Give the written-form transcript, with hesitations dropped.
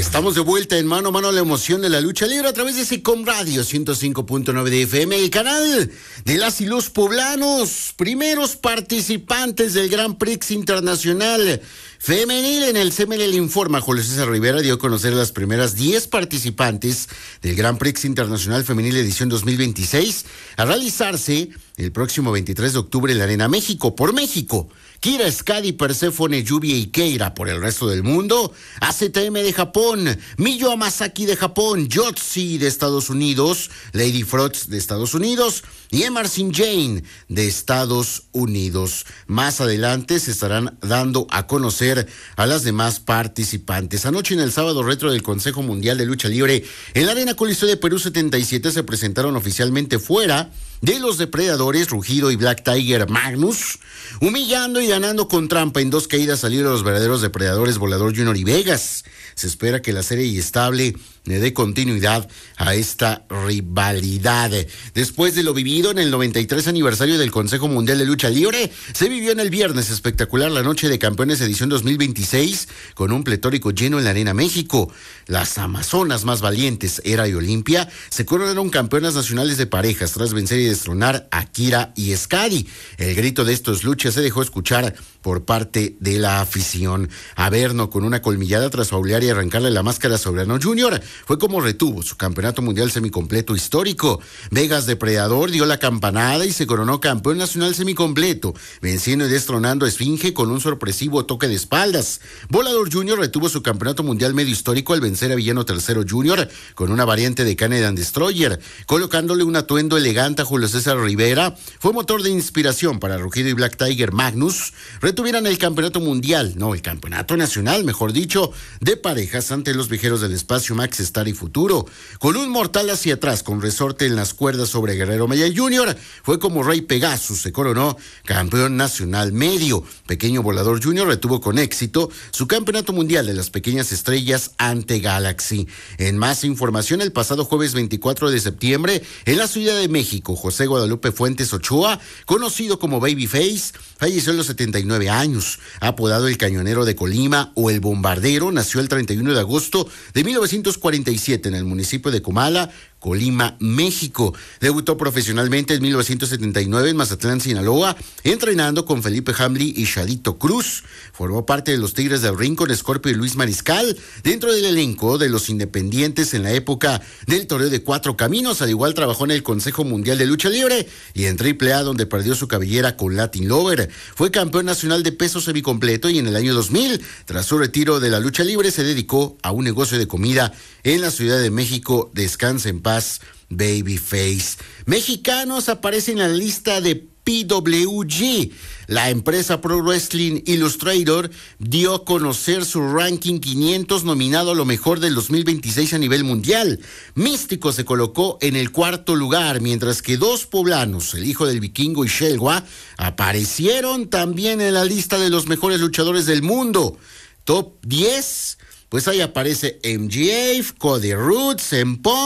Estamos de vuelta en Mano a Mano, la emoción de la lucha libre a través de SECOM Radio 105.9 de FM, el canal de las y los poblanos, primeros participantes del Grand Prix Internacional Femenil. En el CMLL Informa, Julio César Rivera dio a conocer las primeras 10 participantes del Grand Prix Internacional Femenil edición 2026 a realizarse el próximo 23 de octubre en la Arena México. Por México, Kira Skadi, Perséfone, Lluvia y Keira. Por el resto del mundo, AZM de Japón, Miyo Amasaki de Japón, Yotzi de Estados Unidos, Lady Frost de Estados Unidos y Emerson Jane de Estados Unidos. Más adelante se estarán dando a conocer a las demás participantes. Anoche, en el sábado retro del Consejo Mundial de Lucha Libre, en la Arena Coliseo de Perú 77 se presentaron oficialmente fuera de los depredadores Rugido y Black Tiger Magnus, humillando y ganando con trampa. En 2 caídas salieron los verdaderos depredadores Volador Junior y Vegas. Se espera que la serie estable le dé continuidad a esta rivalidad. Después de lo vivido en el 93 aniversario del Consejo Mundial de Lucha Libre, se vivió en el viernes espectacular la Noche de Campeones edición 2026 con un pletórico lleno en la Arena México. Las amazonas más valientes, Hera y Olimpia, se coronaron campeonas nacionales de parejas tras vencer y destronar a Kira y Skadi. El grito de estos luchas se dejó escuchar por parte de la afición. Averno, con una colmillada tras faulear y arrancarle la máscara a Soberano Junior, fue como retuvo su campeonato mundial semicompleto histórico. Vegas, depredador, dio la campanada y se coronó campeón nacional semicompleto, venciendo y destronando a Esfinge con un sorpresivo toque de espaldas. Volador Junior retuvo su campeonato mundial medio histórico al vencer a Villano III Junior con una variante de Canadian Destroyer, colocándole un atuendo elegante a Julio César Rivera. Fue motor de inspiración para Rugido y Black Tiger Magnus retuvieran el campeonato mundial, no, el campeonato nacional, mejor dicho, de parejas ante los viajeros del espacio Max Star y Futuro. Con un mortal hacia atrás con resorte en las cuerdas sobre Guerrero Maya Jr., fue como Rey Pegasus se coronó campeón nacional medio. Pequeño Volador Jr. retuvo con éxito su campeonato mundial de las pequeñas estrellas ante Galaxy. En más información, el pasado jueves 24 de septiembre, en la Ciudad de México, José Guadalupe Fuentes Ochoa, conocido como Babyface, falleció a los 79 años. Apodado el Cañonero de Colima o el Bombardero, nació el 31 de agosto de 1947 en el municipio de Comala, Colima, México. Debutó profesionalmente en 1979 en Mazatlán, Sinaloa, entrenando con Felipe Hamli y Chadito Cruz. Formó parte de los Tigres del Ring con Scorpio y Luis Mariscal, dentro del elenco de los Independientes en la época del Torneo de 4 Caminos. Al igual trabajó en el Consejo Mundial de Lucha Libre y en AAA, donde perdió su cabellera con Latin Lover. Fue campeón nacional de peso semicompleto y en el año 2000, tras su retiro de la lucha libre, se dedicó a un negocio de comida en la Ciudad de México. Descansa en paz, Babyface. Mexicanos aparecen en la lista de PWG. La empresa Pro Wrestling Illustrator dio a conocer su ranking 500 nominado a lo mejor del 2026 a nivel mundial. Místico se colocó en el 4º lugar, mientras que 2 poblanos, el hijo del vikingo y Shelwa, aparecieron también en la lista de los mejores luchadores del mundo. Top 10, pues ahí aparece MJF, Cody Rhodes,